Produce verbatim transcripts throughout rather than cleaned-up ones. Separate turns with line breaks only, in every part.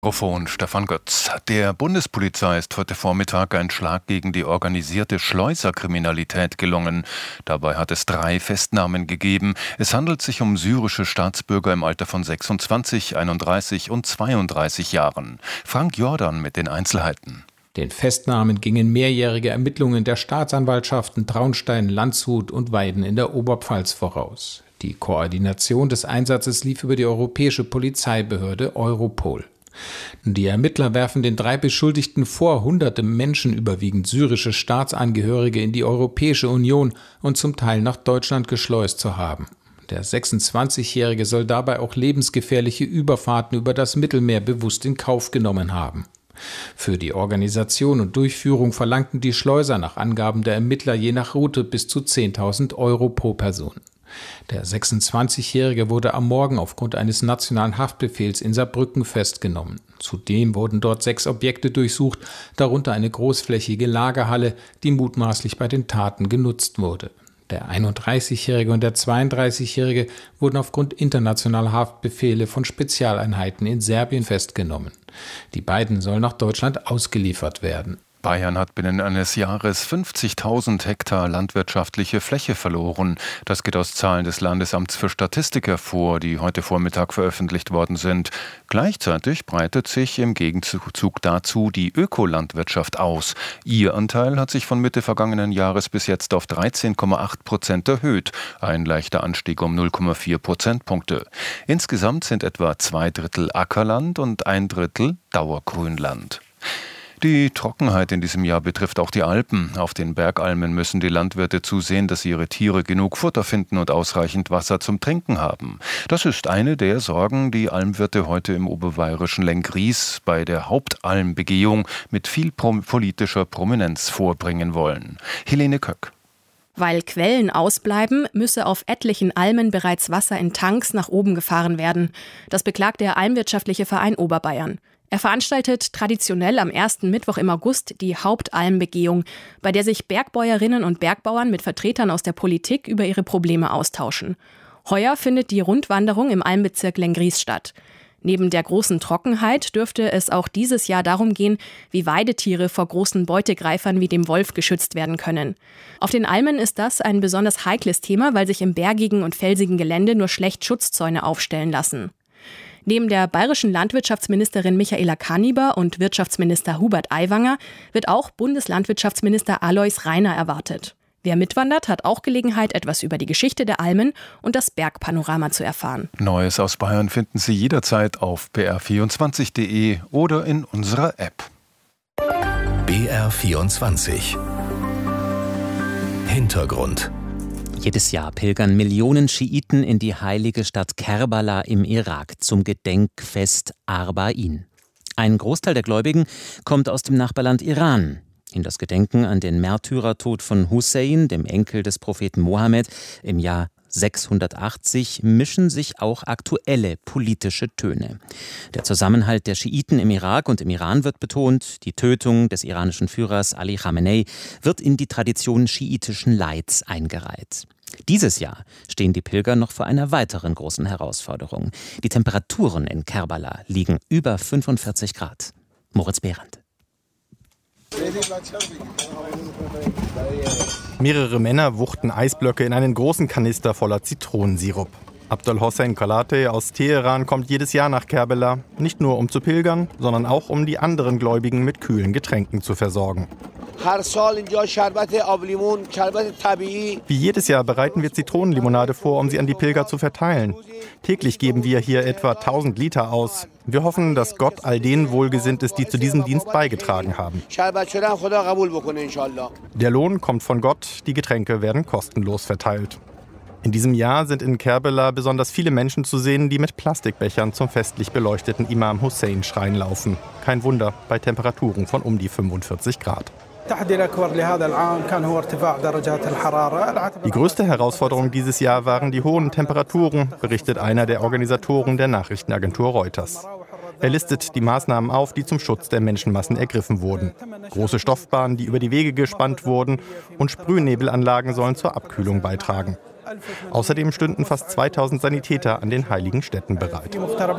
Mikrofon Stefan Götz. Der Bundespolizei ist heute Vormittag ein Schlag gegen die organisierte Schleuserkriminalität gelungen. Dabei hat es drei Festnahmen gegeben. Es handelt sich um syrische Staatsbürger im Alter von sechsundzwanzig, einunddreißig und zweiunddreißig Jahren. Frank Jordan mit den Einzelheiten.
Den Festnahmen gingen mehrjährige Ermittlungen der Staatsanwaltschaften Traunstein, Landshut und Weiden in der Oberpfalz voraus. Die Koordination des Einsatzes lief über die europäische Polizeibehörde Europol. Die Ermittler werfen den drei Beschuldigten vor, hunderte Menschen, überwiegend syrische Staatsangehörige, in die Europäische Union und zum Teil nach Deutschland geschleust zu haben. Der sechsundzwanzigjährige soll dabei auch lebensgefährliche Überfahrten über das Mittelmeer bewusst in Kauf genommen haben. Für die Organisation und Durchführung verlangten die Schleuser nach Angaben der Ermittler je nach Route bis zu zehntausend Euro pro Person. Der sechsundzwanzigjährige wurde am Morgen aufgrund eines nationalen Haftbefehls in Saarbrücken festgenommen. Zudem wurden dort sechs Objekte durchsucht, darunter eine großflächige Lagerhalle, die mutmaßlich bei den Taten genutzt wurde. Der einunddreißigjährige und der zweiunddreißigjährige wurden aufgrund internationaler Haftbefehle von Spezialeinheiten in Serbien festgenommen. Die beiden sollen nach Deutschland ausgeliefert werden.
Bayern hat binnen eines Jahres fünfzigtausend Hektar landwirtschaftliche Fläche verloren. Das geht aus Zahlen des Landesamts für Statistik hervor, die heute Vormittag veröffentlicht worden sind. Gleichzeitig breitet sich im Gegenzug dazu die Ökolandwirtschaft aus. Ihr Anteil hat sich von Mitte vergangenen Jahres bis jetzt auf dreizehn Komma acht Prozent erhöht, ein leichter Anstieg um null Komma vier Prozentpunkte. Insgesamt sind etwa zwei Drittel Ackerland und ein Drittel Dauergrünland. Die Trockenheit in diesem Jahr betrifft auch die Alpen. Auf den Bergalmen müssen die Landwirte zusehen, dass ihre Tiere genug Futter finden und ausreichend Wasser zum Trinken haben. Das ist eine der Sorgen, die Almwirte heute im oberbayerischen Lenggries bei der Hauptalmbegehung mit viel politischer Prominenz vorbringen wollen. Helene Köck.
Weil Quellen ausbleiben, müsse auf etlichen Almen bereits Wasser in Tanks nach oben gefahren werden. Das beklagt der Almwirtschaftliche Verein Oberbayern. Er veranstaltet traditionell am ersten Mittwoch im August die Hauptalmbegehung, bei der sich Bergbäuerinnen und Bergbauern mit Vertretern aus der Politik über ihre Probleme austauschen. Heuer findet die Rundwanderung im Almbezirk Lenggries statt. Neben der großen Trockenheit dürfte es auch dieses Jahr darum gehen, wie Weidetiere vor großen Beutegreifern wie dem Wolf geschützt werden können. Auf den Almen ist das ein besonders heikles Thema, weil sich im bergigen und felsigen Gelände nur schlecht Schutzzäune aufstellen lassen. Neben der bayerischen Landwirtschaftsministerin Michaela Kaniber und Wirtschaftsminister Hubert Aiwanger wird auch Bundeslandwirtschaftsminister Alois Rainer erwartet. Wer mitwandert, hat auch Gelegenheit, etwas über die Geschichte der Almen und das Bergpanorama zu erfahren.
Neues aus Bayern finden Sie jederzeit auf b r vierundzwanzig punkt d e oder in unserer App.
B R vierundzwanzig Hintergrund.
Jedes Jahr pilgern Millionen Schiiten in die heilige Stadt Kerbala im Irak zum Gedenkfest Arba'in. Ein Großteil der Gläubigen kommt aus dem Nachbarland Iran. In das Gedenken an den Märtyrertod von Hussein, dem Enkel des Propheten Mohammed, im Jahr sechshundertachtzig mischen sich auch aktuelle politische Töne. Der Zusammenhalt der Schiiten im Irak und im Iran wird betont. Die Tötung des iranischen Führers Ali Khamenei wird in die Tradition schiitischen Leids eingereiht. Dieses Jahr stehen die Pilger noch vor einer weiteren großen Herausforderung. Die Temperaturen in Kerbala liegen über fünfundvierzig Grad. Moritz Behrendt.
Mehrere Männer wuchten Eisblöcke in einen großen Kanister voller Zitronensirup. Abdul Hossein Kalate aus Teheran kommt jedes Jahr nach Kerbala, nicht nur um zu pilgern, sondern auch um die anderen Gläubigen mit kühlen Getränken zu versorgen. Wie jedes Jahr bereiten wir Zitronenlimonade vor, um sie an die Pilger zu verteilen. Täglich geben wir hier etwa tausend Liter aus. Wir hoffen, dass Gott all denen wohlgesinnt ist, die zu diesem Dienst beigetragen haben. Der Lohn kommt von Gott, die Getränke werden kostenlos verteilt. In diesem Jahr sind in Kerbala besonders viele Menschen zu sehen, die mit Plastikbechern zum festlich beleuchteten Imam Hussein-Schrein laufen. Kein Wunder bei Temperaturen von um die fünfundvierzig Grad. Die größte Herausforderung dieses Jahr waren die hohen Temperaturen, berichtet einer der Organisatoren der Nachrichtenagentur Reuters. Er listet die Maßnahmen auf, die zum Schutz der Menschenmassen ergriffen wurden. Große Stoffbahnen, die über die Wege gespannt wurden, und Sprühnebelanlagen sollen zur Abkühlung beitragen. Außerdem stünden fast zweitausend Sanitäter an den heiligen Städten bereit.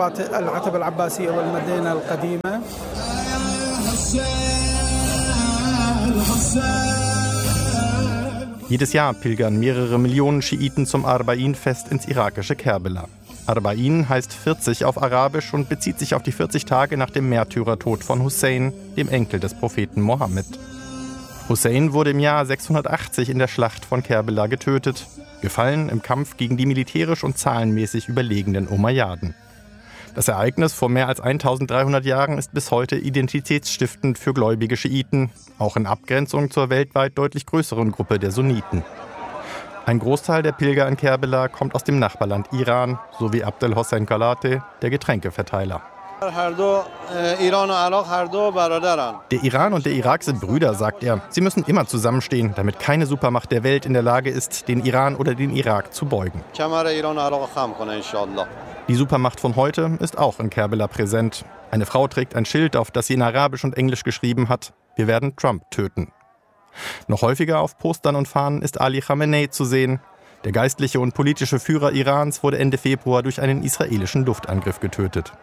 Jedes Jahr pilgern mehrere Millionen Schiiten zum Arba'in-Fest ins irakische Kerbela. Arba'in heißt vierzig auf Arabisch und bezieht sich auf die vierzig Tage nach dem Märtyrertod von Hussein, dem Enkel des Propheten Mohammed. Hussein wurde im Jahr sechshundertachtzig in der Schlacht von Kerbela getötet, gefallen im Kampf gegen die militärisch und zahlenmäßig überlegenen Umayyaden. Das Ereignis vor mehr als eintausenddreihundert Jahren ist bis heute identitätsstiftend für gläubige Schiiten, auch in Abgrenzung zur weltweit deutlich größeren Gruppe der Sunniten. Ein Großteil der Pilger in Kerbela kommt aus dem Nachbarland Iran, sowie Abdel Hossein Galate, der Getränkeverteiler. Der Iran und der Irak sind Brüder, sagt er. Sie müssen immer zusammenstehen, damit keine Supermacht der Welt in der Lage ist, den Iran oder den Irak zu beugen. Die Supermacht von heute ist auch in Kerbela präsent. Eine Frau trägt ein Schild, auf das sie in Arabisch und Englisch geschrieben hat: Wir werden Trump töten. Noch häufiger auf Postern und Fahnen ist Ali Khamenei zu sehen. Der geistliche und politische Führer Irans wurde Ende Februar durch einen israelischen Luftangriff getötet.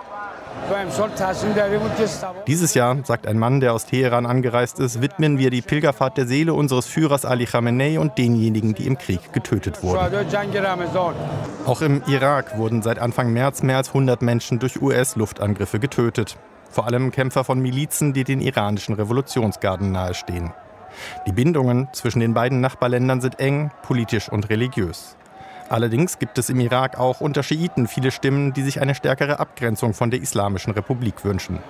Dieses Jahr, sagt ein Mann, der aus Teheran angereist ist, widmen wir die Pilgerfahrt der Seele unseres Führers Ali Khamenei und denjenigen, die im Krieg getötet wurden. Auch im Irak wurden seit Anfang März mehr als hundert Menschen durch U S-Luftangriffe getötet. Vor allem Kämpfer von Milizen, die den iranischen Revolutionsgarden nahestehen. Die Bindungen zwischen den beiden Nachbarländern sind eng, politisch und religiös. Allerdings gibt es im Irak auch unter Schiiten viele Stimmen, die sich eine stärkere Abgrenzung von der Islamischen Republik wünschen.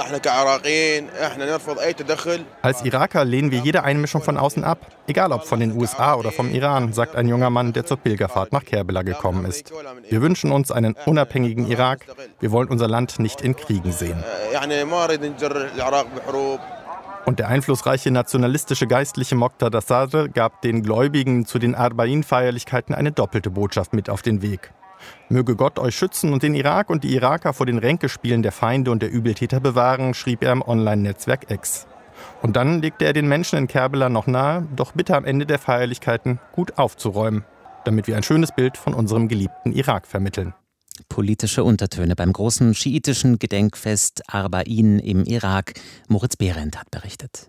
Als Iraker lehnen wir jede Einmischung von außen ab, egal ob von den U S A oder vom Iran, sagt ein junger Mann, der zur Pilgerfahrt nach Kerbela gekommen ist. Wir wünschen uns einen unabhängigen Irak. Wir wollen unser Land nicht in Kriegen sehen. Und der einflussreiche nationalistische Geistliche Moqtada Sadr gab den Gläubigen zu den Arba'in-Feierlichkeiten eine doppelte Botschaft mit auf den Weg. Möge Gott euch schützen und den Irak und die Iraker vor den Ränkespielen der Feinde und der Übeltäter bewahren, schrieb er im Online-Netzwerk X. Und dann legte er den Menschen in Kerbela noch nahe, doch bitte am Ende der Feierlichkeiten gut aufzuräumen, damit wir ein schönes Bild von unserem geliebten Irak vermitteln.
Politische Untertöne beim großen schiitischen Gedenkfest Arba'in im Irak. Moritz Behrendt hat berichtet.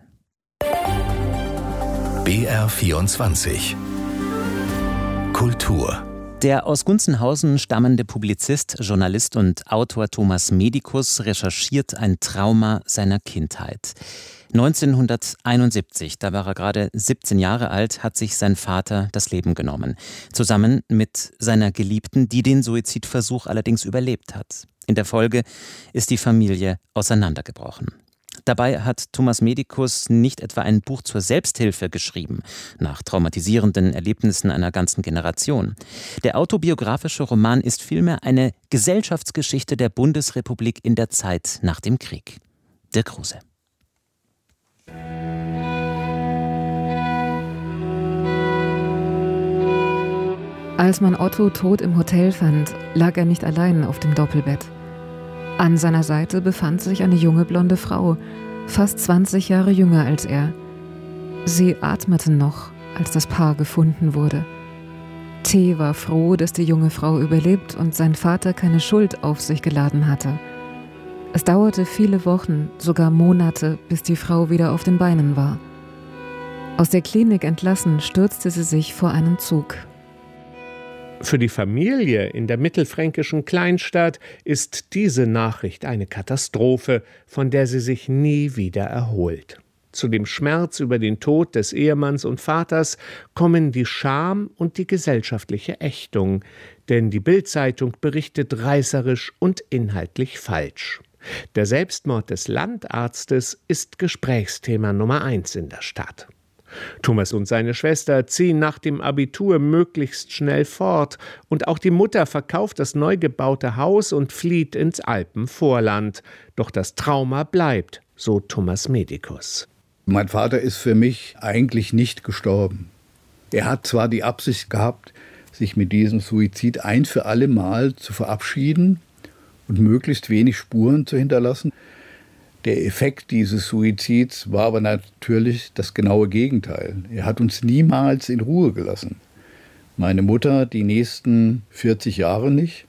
B R vierundzwanzig Kultur.
Der aus Gunzenhausen stammende Publizist, Journalist und Autor Thomas Medikus recherchiert ein Trauma seiner Kindheit. neunzehnhunderteinundsiebzig, da war er gerade siebzehn Jahre alt, hat sich sein Vater das Leben genommen. Zusammen mit seiner Geliebten, die den Suizidversuch allerdings überlebt hat. In der Folge ist die Familie auseinandergebrochen. Dabei hat Thomas Medikus nicht etwa ein Buch zur Selbsthilfe geschrieben, nach traumatisierenden Erlebnissen einer ganzen Generation. Der autobiografische Roman ist vielmehr eine Gesellschaftsgeschichte der Bundesrepublik in der Zeit nach dem Krieg. Dirk Kruse.
Als man Otto tot im Hotel fand, lag er nicht allein auf dem Doppelbett. An seiner Seite befand sich eine junge blonde Frau, fast zwanzig Jahre jünger als er. Sie atmeten noch, als das Paar gefunden wurde. T. war froh, dass die junge Frau überlebt und sein Vater keine Schuld auf sich geladen hatte. Es dauerte viele Wochen, sogar Monate, bis die Frau wieder auf den Beinen war. Aus der Klinik entlassen, stürzte sie sich vor einen Zug.
Für die Familie in der mittelfränkischen Kleinstadt ist diese Nachricht eine Katastrophe, von der sie sich nie wieder erholt. Zu dem Schmerz über den Tod des Ehemanns und Vaters kommen die Scham und die gesellschaftliche Ächtung, denn die Bild-Zeitung berichtet reißerisch und inhaltlich falsch. Der Selbstmord des Landarztes ist Gesprächsthema Nummer eins in der Stadt. Thomas und seine Schwester ziehen nach dem Abitur möglichst schnell fort und auch die Mutter verkauft das neu gebaute Haus und flieht ins Alpenvorland. Doch das Trauma bleibt, so Thomas Medikus.
Mein Vater ist für mich eigentlich nicht gestorben. Er hat zwar die Absicht gehabt, sich mit diesem Suizid ein für alle Mal zu verabschieden und möglichst wenig Spuren zu hinterlassen. Der Effekt dieses Suizids war aber natürlich das genaue Gegenteil. Er hat uns niemals in Ruhe gelassen. Meine Mutter die nächsten vierzig Jahre nicht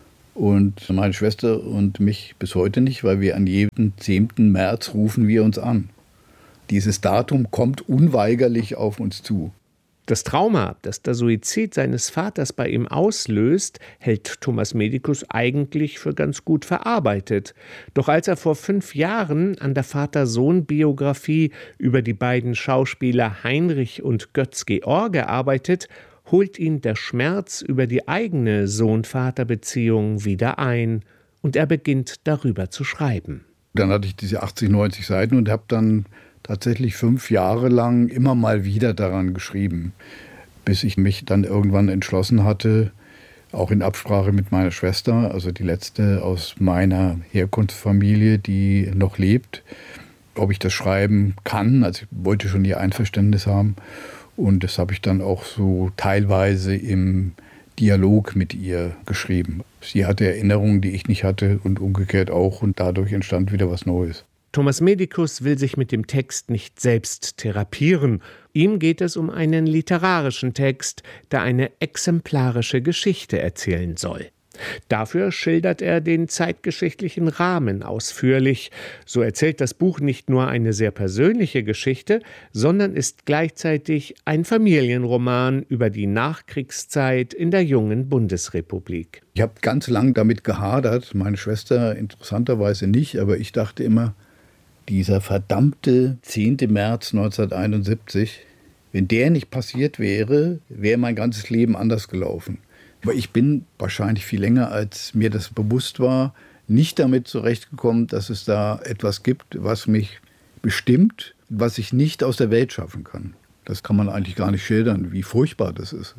und meine Schwester und mich bis heute nicht, weil wir an jedem zehnten März rufen wir uns an. Dieses Datum kommt unweigerlich auf uns zu.
Das Trauma, das der Suizid seines Vaters bei ihm auslöst, hält Thomas Medicus eigentlich für ganz gut verarbeitet. Doch als er vor fünf Jahren an der Vater-Sohn-Biografie über die beiden Schauspieler Heinrich und Götz George arbeitet, holt ihn der Schmerz über die eigene Sohn-Vater-Beziehung wieder ein und er beginnt darüber zu schreiben.
Dann hatte ich diese achtzig, neunzig Seiten und habe dann tatsächlich fünf Jahre lang immer mal wieder daran geschrieben, bis ich mich dann irgendwann entschlossen hatte, auch in Absprache mit meiner Schwester, also die letzte aus meiner Herkunftsfamilie, die noch lebt, ob ich das schreiben kann. Also ich wollte schon ihr Einverständnis haben und das habe ich dann auch so teilweise im Dialog mit ihr geschrieben. Sie hatte Erinnerungen, die ich nicht hatte und umgekehrt auch und dadurch entstand wieder was Neues.
Thomas Medicus will sich mit dem Text nicht selbst therapieren. Ihm geht es um einen literarischen Text, der eine exemplarische Geschichte erzählen soll. Dafür schildert er den zeitgeschichtlichen Rahmen ausführlich. So erzählt das Buch nicht nur eine sehr persönliche Geschichte, sondern ist gleichzeitig ein Familienroman über die Nachkriegszeit in der jungen Bundesrepublik.
Ich habe ganz lang damit gehadert, meine Schwester interessanterweise nicht, aber ich dachte immer, dieser verdammte zehnten März neunzehnhunderteinundsiebzig, wenn der nicht passiert wäre, wäre mein ganzes Leben anders gelaufen. Aber ich bin wahrscheinlich viel länger, als mir das bewusst war, nicht damit zurechtgekommen, dass es da etwas gibt, was mich bestimmt, was ich nicht aus der Welt schaffen kann. Das kann man eigentlich gar nicht schildern, wie furchtbar das ist.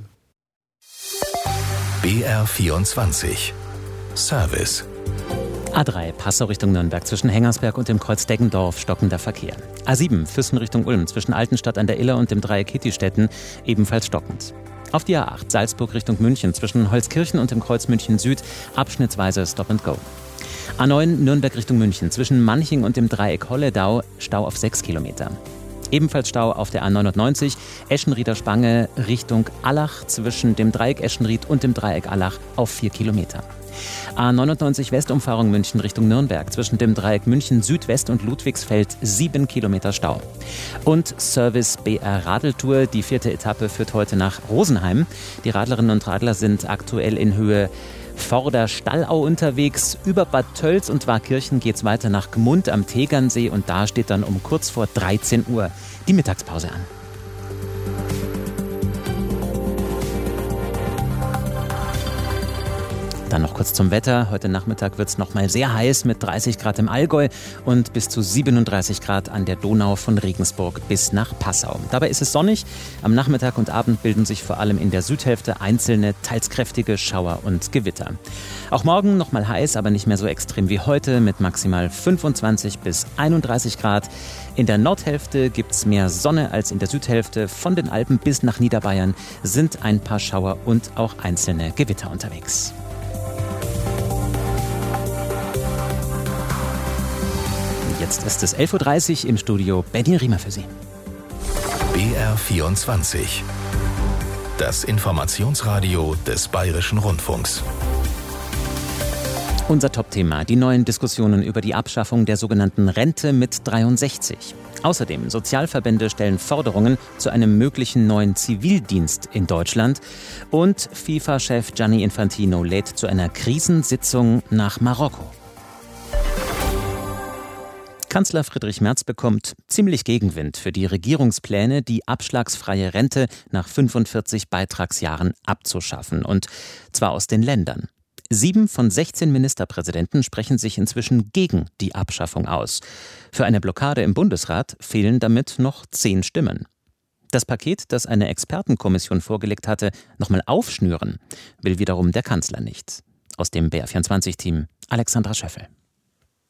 B R vierundzwanzig Service.
A drei Passau Richtung Nürnberg zwischen Hengersberg und dem Kreuz Deggendorf stockender Verkehr. A sieben Füssen Richtung Ulm zwischen Altenstadt an der Iller und dem Dreieck Hittistetten ebenfalls stockend. Auf die A acht Salzburg Richtung München zwischen Holzkirchen und dem Kreuz München Süd abschnittsweise Stop and Go. A neun Nürnberg Richtung München zwischen Manching und dem Dreieck Holledau Stau auf sechs Kilometer. Ebenfalls Stau auf der A neunundneunzig Eschenrieder Spange Richtung Allach zwischen dem Dreieck Eschenried und dem Dreieck Allach auf vier Kilometer. A neunundneunzig Westumfahrung München Richtung Nürnberg zwischen dem Dreieck München Südwest und Ludwigsfeld sieben Kilometer Stau. Und Service B R Radeltour, die vierte Etappe führt heute nach Rosenheim. Die Radlerinnen und Radler sind aktuell in Höhe Vorder-Stallau unterwegs. Über Bad Tölz und Warkirchen geht's weiter nach Gmund am Tegernsee und da steht dann um kurz vor dreizehn Uhr die Mittagspause an. Dann noch kurz zum Wetter. Heute Nachmittag wird es noch mal sehr heiß mit dreißig Grad im Allgäu und bis zu siebenunddreißig Grad an der Donau von Regensburg bis nach Passau. Dabei ist es sonnig. Am Nachmittag und Abend bilden sich vor allem in der Südhälfte einzelne, teils kräftige Schauer und Gewitter. Auch morgen noch mal heiß, aber nicht mehr so extrem wie heute mit maximal fünfundzwanzig bis einunddreißig Grad. In der Nordhälfte gibt es mehr Sonne als in der Südhälfte. Von den Alpen bis nach Niederbayern sind ein paar Schauer und auch einzelne Gewitter unterwegs. Jetzt ist es elf Uhr dreißig im Studio. Benny Riemer für Sie.
B R vierundzwanzig. Das Informationsradio des Bayerischen Rundfunks.
Unser Top-Thema, die neuen Diskussionen über die Abschaffung der sogenannten Rente mit dreiundsechzig. Außerdem, Sozialverbände stellen Forderungen zu einem möglichen neuen Zivildienst in Deutschland. Und FIFA-Chef Gianni Infantino lädt zu einer Krisensitzung nach Marokko. Kanzler Friedrich Merz bekommt ziemlich Gegenwind für die Regierungspläne, die abschlagsfreie Rente nach fünfundvierzig Beitragsjahren abzuschaffen. Und zwar aus den Ländern. Sieben von sechzehn Ministerpräsidenten sprechen sich inzwischen gegen die Abschaffung aus. Für eine Blockade im Bundesrat fehlen damit noch zehn Stimmen. Das Paket, das eine Expertenkommission vorgelegt hatte, nochmal aufschnüren, will wiederum der Kanzler nicht. Aus dem B R vierundzwanzig-Team Alexandra Schöffel.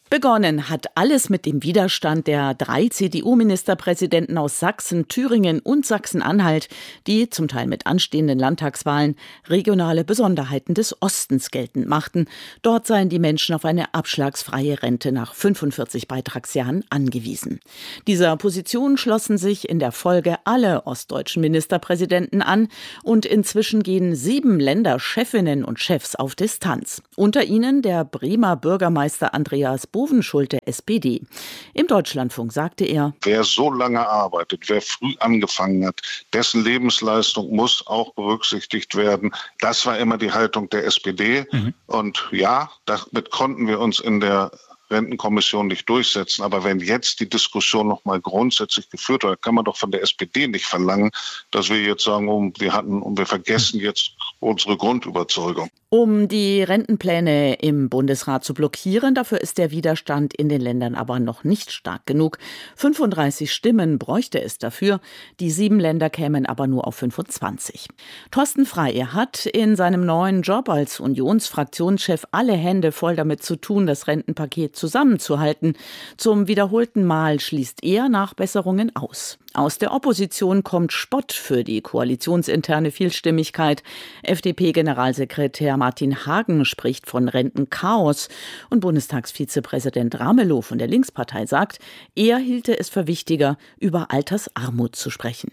Begonnen hat alles mit dem Widerstand der drei C D U-Ministerpräsidenten aus Sachsen, Thüringen und Sachsen-Anhalt, die zum Teil mit anstehenden Landtagswahlen regionale Besonderheiten des Ostens geltend machten. Dort seien die Menschen auf eine abschlagsfreie Rente nach fünfundvierzig Beitragsjahren angewiesen. Dieser Position schlossen sich in der Folge alle ostdeutschen Ministerpräsidenten an und inzwischen gehen sieben Länderchefinnen und Chefs auf Distanz. Unter ihnen der Bremer Bürgermeister Andreas Bovenschulte, S P D. Im Deutschlandfunk sagte er:
Wer so lange arbeitet, wer früh angefangen hat, dessen Lebensleistung muss auch berücksichtigt werden. Das war immer die Haltung der S P D. Mhm. Und ja, damit konnten wir uns in der Rentenkommission nicht durchsetzen. Aber wenn jetzt die Diskussion noch mal grundsätzlich geführt wird, kann man doch von der S P D nicht verlangen, dass wir jetzt sagen, oh, wir hatten und wir vergessen jetzt unsere Grundüberzeugung.
Um die Rentenpläne im Bundesrat zu blockieren, dafür ist der Widerstand in den Ländern aber noch nicht stark genug. fünfunddreißig Stimmen bräuchte es dafür, die sieben Länder kämen aber nur auf fünfundzwanzig. Thorsten Frey hat in seinem neuen Job als Unionsfraktionschef alle Hände voll damit zu tun, das Rentenpaket zusammenzuhalten. Zum wiederholten Mal schließt er Nachbesserungen aus. Aus der Opposition kommt Spott für die koalitionsinterne Vielstimmigkeit. F D P-Generalsekretär Martin Hagen spricht von Rentenchaos und Bundestagsvizepräsident Ramelow von der Linkspartei sagt, er hielte es für wichtiger, über Altersarmut zu sprechen.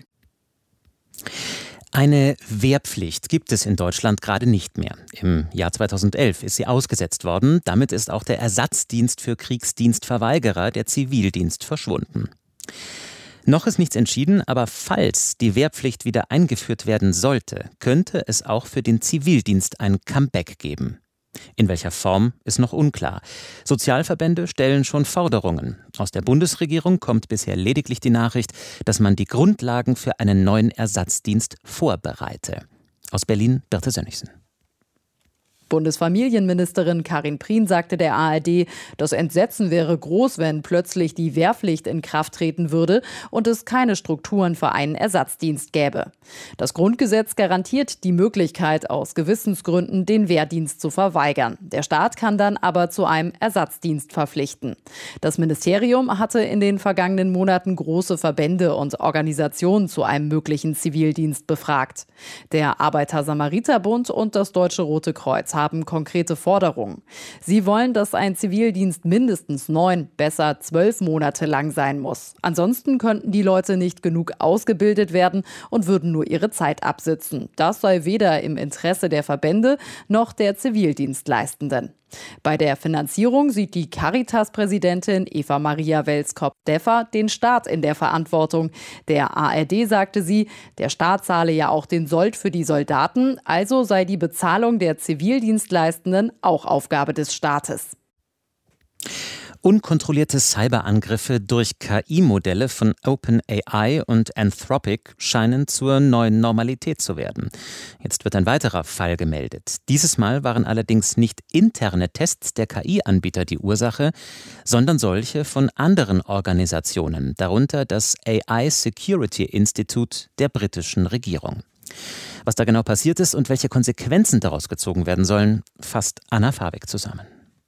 Eine Wehrpflicht gibt es in Deutschland gerade nicht mehr. Im Jahr zweitausendelf ist sie ausgesetzt worden. Damit ist auch der Ersatzdienst für Kriegsdienstverweigerer, der Zivildienst, verschwunden. Noch ist nichts entschieden, aber falls die Wehrpflicht wieder eingeführt werden sollte, könnte es auch für den Zivildienst ein Comeback geben. In welcher Form ist noch unklar. Sozialverbände stellen schon Forderungen. Aus der Bundesregierung kommt bisher lediglich die Nachricht, dass man die Grundlagen für einen neuen Ersatzdienst vorbereite. Aus Berlin, Birte Sönnigsen.
Bundesfamilienministerin Karin Prien sagte der A R D, das Entsetzen wäre groß, wenn plötzlich die Wehrpflicht in Kraft treten würde und es keine Strukturen für einen Ersatzdienst gäbe. Das Grundgesetz garantiert die Möglichkeit, aus Gewissensgründen den Wehrdienst zu verweigern. Der Staat kann dann aber zu einem Ersatzdienst verpflichten. Das Ministerium hatte in den vergangenen Monaten große Verbände und Organisationen zu einem möglichen Zivildienst befragt. Der Arbeiter-Samariter-Bund und das Deutsche Rote Kreuz haben konkrete Forderungen. Sie wollen, dass ein Zivildienst mindestens neun, besser zwölf Monate lang sein muss. Ansonsten könnten die Leute nicht genug ausgebildet werden und würden nur ihre Zeit absitzen. Das sei weder im Interesse der Verbände noch der Zivildienstleistenden. Bei der Finanzierung sieht die Caritas-Präsidentin Eva Maria Welskop-Deffer den Staat in der Verantwortung. Der A R D sagte sie, der Staat zahle ja auch den Sold für die Soldaten, also sei die Bezahlung der Zivildienstleistenden auch Aufgabe des Staates.
Unkontrollierte Cyberangriffe durch K I-Modelle von OpenAI und Anthropic scheinen zur neuen Normalität zu werden. Jetzt wird ein weiterer Fall gemeldet. Dieses Mal waren allerdings nicht interne Tests der K I-Anbieter die Ursache, sondern solche von anderen Organisationen, darunter das A I Security Institute der britischen Regierung. Was da genau passiert ist und welche Konsequenzen daraus gezogen werden sollen, fasst Anna Fabek zusammen.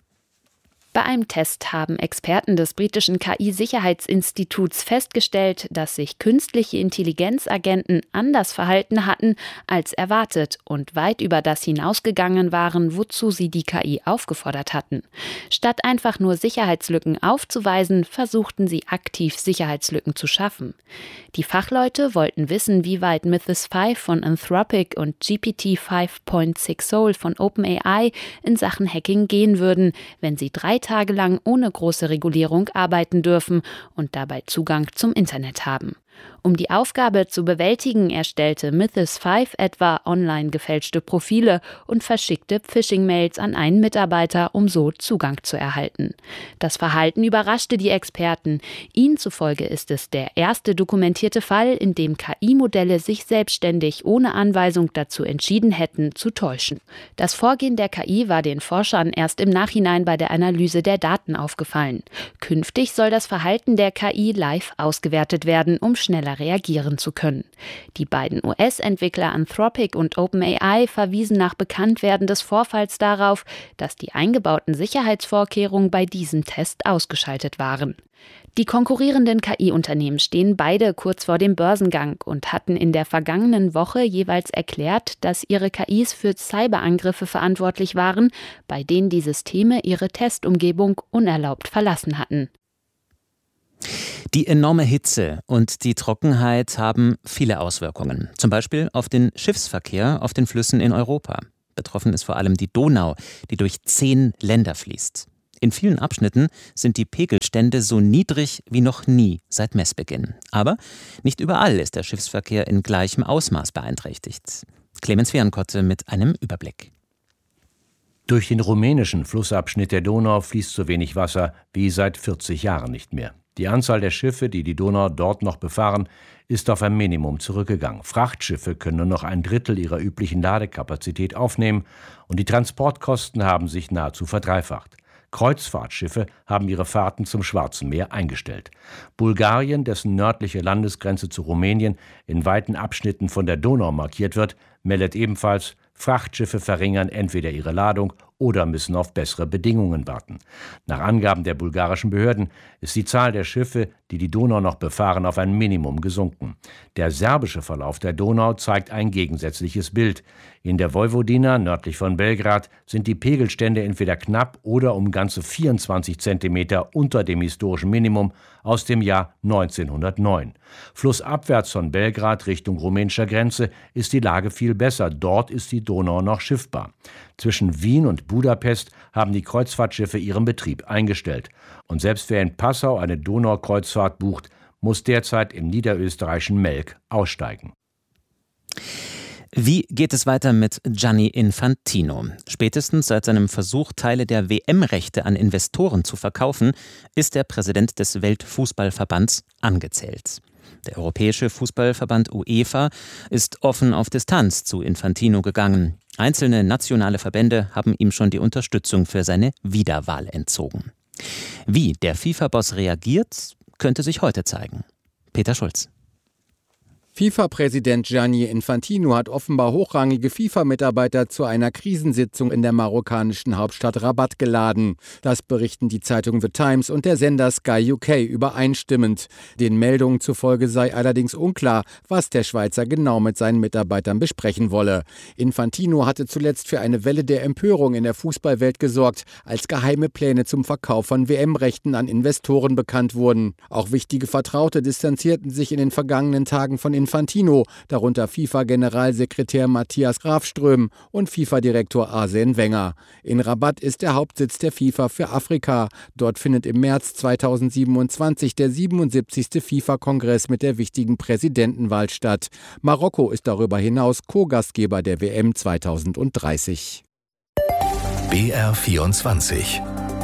Bei einem Test haben Experten des britischen K I-Sicherheitsinstituts festgestellt, dass sich künstliche Intelligenzagenten anders verhalten hatten als erwartet und weit über das hinausgegangen waren, wozu sie die K I aufgefordert hatten. Statt einfach nur Sicherheitslücken aufzuweisen, versuchten sie aktiv Sicherheitslücken zu schaffen. Die Fachleute wollten wissen, wie weit Mythos fünf von Anthropic und G P T fünf Punkt sechs Soul von OpenAI in Sachen Hacking gehen würden, wenn sie drei Tage lang ohne große Regulierung arbeiten dürfen und dabei Zugang zum Internet haben. Um die Aufgabe zu bewältigen, erstellte Mythos fünf etwa online gefälschte Profile und verschickte Phishing-Mails an einen Mitarbeiter, um so Zugang zu erhalten. Das Verhalten überraschte die Experten. Ihnen zufolge ist es der erste dokumentierte Fall, in dem K I-Modelle sich selbstständig ohne Anweisung dazu entschieden hätten, zu täuschen. Das Vorgehen der K I war den Forschern erst im Nachhinein bei der Analyse der Daten aufgefallen. Künftig soll das Verhalten der K I live ausgewertet werden, um schneller schneller reagieren zu können. Die beiden U S-Entwickler Anthropic und OpenAI verwiesen nach Bekanntwerden des Vorfalls darauf, dass die eingebauten Sicherheitsvorkehrungen bei diesem Test ausgeschaltet waren. Die konkurrierenden K I-Unternehmen stehen beide kurz vor dem Börsengang und hatten in der vergangenen Woche jeweils erklärt, dass ihre K Is für Cyberangriffe verantwortlich waren, bei denen die Systeme ihre Testumgebung unerlaubt verlassen hatten.
Die enorme Hitze und die Trockenheit haben viele Auswirkungen. Zum Beispiel auf den Schiffsverkehr auf den Flüssen in Europa. Betroffen ist vor allem die Donau, die durch zehn Länder fließt. In vielen Abschnitten sind die Pegelstände so niedrig wie noch nie seit Messbeginn. Aber nicht überall ist der Schiffsverkehr in gleichem Ausmaß beeinträchtigt. Clemens Fehrenkotte mit einem Überblick.
Durch den rumänischen Flussabschnitt der Donau fließt so wenig Wasser wie seit vierzig Jahren nicht mehr. Die Anzahl der Schiffe, die die Donau dort noch befahren, ist auf ein Minimum zurückgegangen. Frachtschiffe können nur noch ein Drittel ihrer üblichen Ladekapazität aufnehmen und die Transportkosten haben sich nahezu verdreifacht. Kreuzfahrtschiffe haben ihre Fahrten zum Schwarzen Meer eingestellt. Bulgarien, dessen nördliche Landesgrenze zu Rumänien in weiten Abschnitten von der Donau markiert wird, meldet ebenfalls, Frachtschiffe verringern entweder ihre Ladung oder müssen auf bessere Bedingungen warten. Nach Angaben der bulgarischen Behörden ist die Zahl der Schiffe, die die Donau noch befahren, auf ein Minimum gesunken. Der serbische Verlauf der Donau zeigt ein gegensätzliches Bild. In der Vojvodina, nördlich von Belgrad, sind die Pegelstände entweder knapp oder um ganze vierundzwanzig Zentimeter unter dem historischen Minimum aus dem Jahr neunzehnhundertneun. Flussabwärts von Belgrad Richtung rumänischer Grenze ist die Lage viel besser. Dort ist die Donau noch schiffbar. Zwischen Wien und Budapest haben die Kreuzfahrtschiffe ihren Betrieb eingestellt. Und selbst wer in Passau eine Donaukreuzfahrt bucht, muss derzeit im niederösterreichischen Melk aussteigen.
Wie geht es weiter mit Gianni Infantino? Spätestens seit seinem Versuch, Teile der W M-Rechte an Investoren zu verkaufen, ist der Präsident des Weltfußballverbands angezählt. Der Europäische Fußballverband UEFA ist offen auf Distanz zu Infantino gegangen. Einzelne nationale Verbände haben ihm schon die Unterstützung für seine Wiederwahl entzogen. Wie der FIFA-Boss reagiert, könnte sich heute zeigen. Peter Schulz.
FIFA-Präsident Gianni Infantino hat offenbar hochrangige FIFA-Mitarbeiter zu einer Krisensitzung in der marokkanischen Hauptstadt Rabat geladen. Das berichten die Zeitung The Times und der Sender Sky U K übereinstimmend. Den Meldungen zufolge sei allerdings unklar, was der Schweizer genau mit seinen Mitarbeitern besprechen wolle. Infantino hatte zuletzt für eine Welle der Empörung in der Fußballwelt gesorgt, als geheime Pläne zum Verkauf von W M-Rechten an Investoren bekannt wurden. Auch wichtige Vertraute distanzierten sich in den vergangenen Tagen von Infantino, darunter FIFA-Generalsekretär Matthias Grafström und FIFA-Direktor Arsene Wenger. In Rabat ist der Hauptsitz der FIFA für Afrika. Dort findet im März zweitausendsiebenundzwanzig der siebenundsiebzigste FIFA-Kongress mit der wichtigen Präsidentenwahl statt. Marokko ist darüber hinaus Co-Gastgeber der W M zweitausenddreißig.
B R vierundzwanzig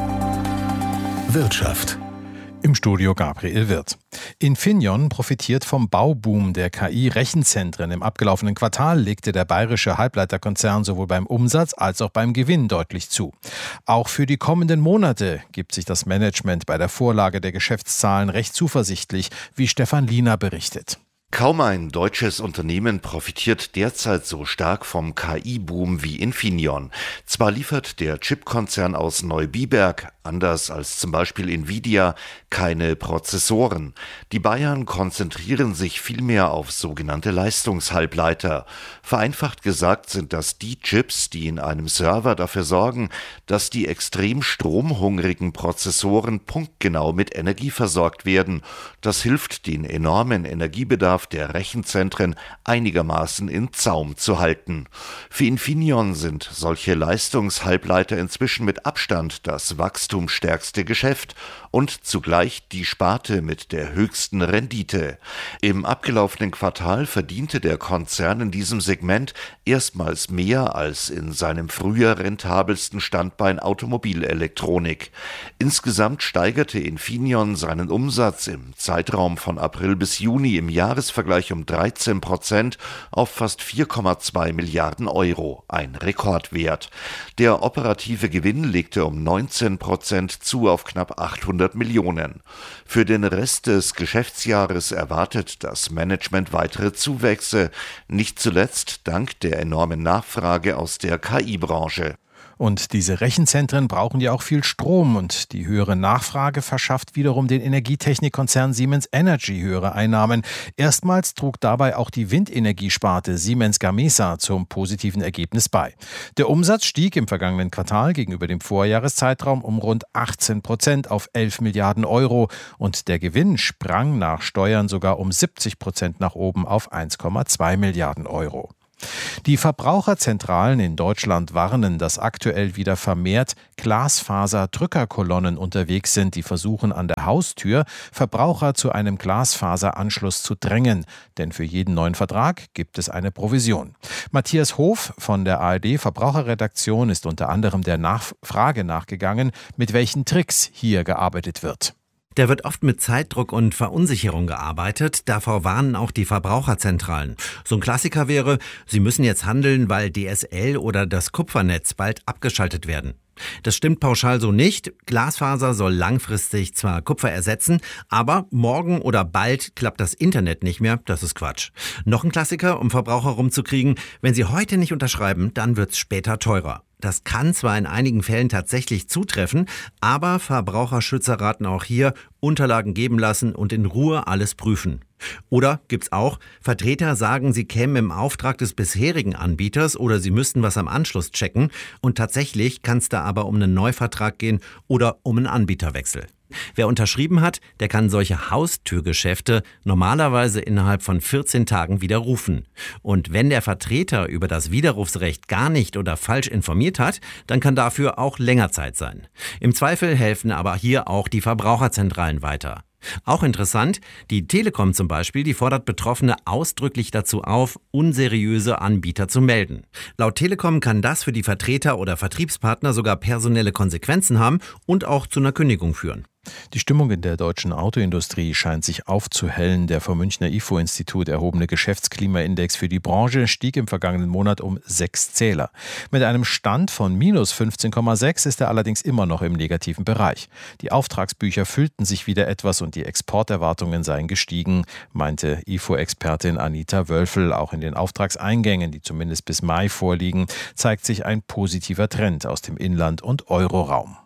Wirtschaft.
Im Studio Gabriel Wirth. Infineon profitiert vom Bauboom der K I-Rechenzentren. Im abgelaufenen Quartal legte der bayerische Halbleiterkonzern sowohl beim Umsatz als auch beim Gewinn deutlich zu. Auch für die kommenden Monate gibt sich das Management bei der Vorlage der Geschäftszahlen recht zuversichtlich, wie Stefan Liener berichtet.
Kaum ein deutsches Unternehmen profitiert derzeit so stark vom K I-Boom wie Infineon. Zwar liefert der Chipkonzern aus Neubiberg, anders als zum Beispiel Nvidia, keine Prozessoren. Die Bayern konzentrieren sich vielmehr auf sogenannte Leistungshalbleiter. Vereinfacht gesagt sind das die Chips, die in einem Server dafür sorgen, dass die extrem stromhungrigen Prozessoren punktgenau mit Energie versorgt werden. Das hilft, den enormen Energiebedarf der Rechenzentren einigermaßen in Zaum zu halten. Für Infineon sind solche Leistungshalbleiter inzwischen mit Abstand das wachstumsstärkste Geschäft und zugleich die Sparte mit der höchsten Rendite. Im abgelaufenen Quartal verdiente der Konzern in diesem Segment erstmals mehr als in seinem früher rentabelsten Standbein Automobilelektronik. Insgesamt steigerte Infineon seinen Umsatz im Zeitraum von April bis Juni im Jahresvergleich Jahresvergleich um dreizehn Prozent auf fast vier Komma zwei Milliarden Euro, ein Rekordwert. Der operative Gewinn legte um neunzehn Prozent zu auf knapp achthundert Millionen. Für den Rest des Geschäftsjahres erwartet das Management weitere Zuwächse, nicht zuletzt dank der enormen Nachfrage aus der K I-Branche.
Und diese Rechenzentren brauchen ja auch viel Strom und die höhere Nachfrage verschafft wiederum den Energietechnikkonzern Siemens Energy höhere Einnahmen. Erstmals trug dabei auch die Windenergiesparte Siemens Gamesa zum positiven Ergebnis bei. Der Umsatz stieg im vergangenen Quartal gegenüber dem Vorjahreszeitraum um rund achtzehn Prozent auf elf Milliarden Euro und der Gewinn sprang nach Steuern sogar um siebzig Prozent nach oben auf eins Komma zwei Milliarden Euro. Die Verbraucherzentralen in Deutschland warnen, dass aktuell wieder vermehrt Glasfaser-Drückerkolonnen unterwegs sind, die versuchen, an der Haustür Verbraucher zu einem Glasfaseranschluss zu drängen. Denn für jeden neuen Vertrag gibt es eine Provision. Matthias Hof von der A R D-Verbraucherredaktion ist unter anderem der Nachfrage nachgegangen, mit welchen Tricks hier gearbeitet wird.
Da wird oft mit Zeitdruck und Verunsicherung gearbeitet. Davor warnen auch die Verbraucherzentralen. So ein Klassiker wäre, sie müssen jetzt handeln, weil D S L oder das Kupfernetz bald abgeschaltet werden. Das stimmt pauschal so nicht. Glasfaser soll langfristig zwar Kupfer ersetzen, aber morgen oder bald klappt das Internet nicht mehr. Das ist Quatsch. Noch ein Klassiker, um Verbraucher rumzukriegen. Wenn sie heute nicht unterschreiben, dann wird's später teurer. Das kann zwar in einigen Fällen tatsächlich zutreffen, aber Verbraucherschützer raten auch hier, Unterlagen geben lassen und in Ruhe alles prüfen. Oder gibt's auch, Vertreter sagen, sie kämen im Auftrag des bisherigen Anbieters oder sie müssten was am Anschluss checken und tatsächlich kann es da aber um einen Neuvertrag gehen oder um einen Anbieterwechsel. Wer unterschrieben hat, der kann solche Haustürgeschäfte normalerweise innerhalb von vierzehn Tagen widerrufen. Und wenn der Vertreter über das Widerrufsrecht gar nicht oder falsch informiert hat, dann kann dafür auch länger Zeit sein. Im Zweifel helfen aber hier auch die Verbraucherzentralen weiter. Auch interessant, die Telekom zum Beispiel, die fordert Betroffene ausdrücklich dazu auf, unseriöse Anbieter zu melden. Laut Telekom kann das für die Vertreter oder Vertriebspartner sogar personelle Konsequenzen haben und auch zu einer Kündigung führen.
Die Stimmung in der deutschen Autoindustrie scheint sich aufzuhellen. Der vom Münchner I F O-Institut erhobene Geschäftsklimaindex für die Branche stieg im vergangenen Monat um sechs Zähler. Mit einem Stand von minus fünfzehn Komma sechs ist er allerdings immer noch im negativen Bereich. Die Auftragsbücher füllten sich wieder etwas und die Exporterwartungen seien gestiegen, meinte I F O-Expertin Anita Wölfel. Auch in den Auftragseingängen, die zumindest bis Mai vorliegen, zeigt sich ein positiver Trend aus dem Inland und Euroraum.